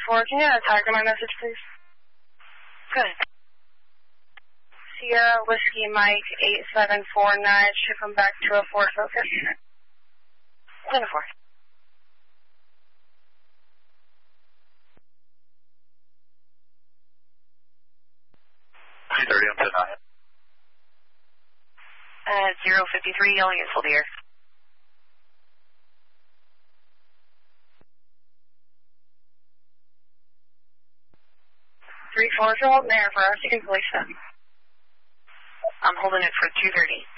4, can you tag my message, please? Good. Sierra Whiskey Mike 8749 should come back to a Ford Focus. 10-4. 330 on 10-9. 053, yelling at full deer. Three 4, holding there for us. You can police that. I'm holding it for 230.